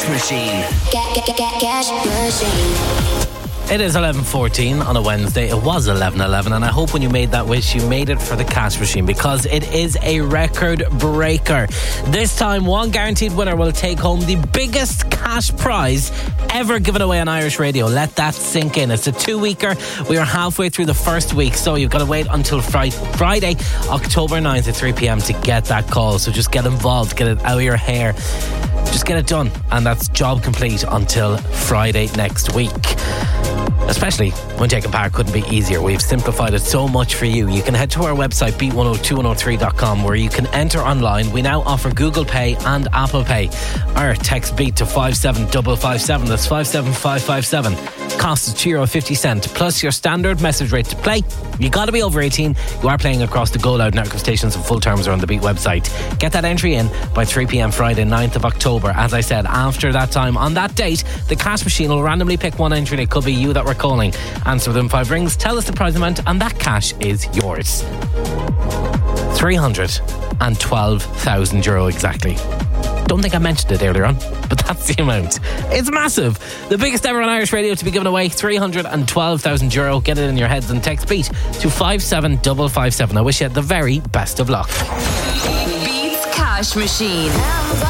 Machine. Cash Machine. It is 11:14 on a Wednesday. It was 11:11, and I hope when you made that wish, you made it for the cash machine, because it is a record breaker. This time, one guaranteed winner will take home the biggest cash prize ever given away on Irish radio. Let that sink in. It's a 2-weeker. We are halfway through the first week, so you've got to wait until Friday, October 9th at 3 p.m. to get that call. So just get involved, get it out of your hair. Just get it done, and that's job complete until Friday next week. Especially when taking part couldn't be easier. We've simplified it so much for you. You can head to our website, beat102103.com, where you can enter online. We now offer Google Pay and Apple Pay. Or text BEAT to 57557. That's 57557. Cost is €2.50 plus your standard message rate to play. You got to be over 18. You are playing across the Go Loud network of stations, and full terms are on the Beat website. Get that entry in by 3 p.m. Friday 9th of October. As I said, after that time, on that date, the cash machine will randomly pick one entry, and it could be you that we're calling. Answer within 5 rings, tell us the prize amount, and that cash is yours. €312,000 exactly. Don't think I mentioned it earlier on, but that's the amount. It's massive. The biggest ever on Irish radio to be given away, €312,000. Get it in your heads and text BEAT to 57557. I wish you the very best of luck. Beats Cash Machine.